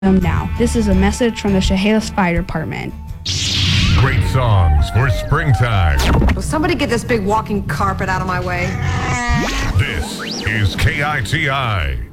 now. This is a message from the Chehalis Fire Department. Great songs for springtime. Will somebody get this big walking carpet out of my way? This is KITI.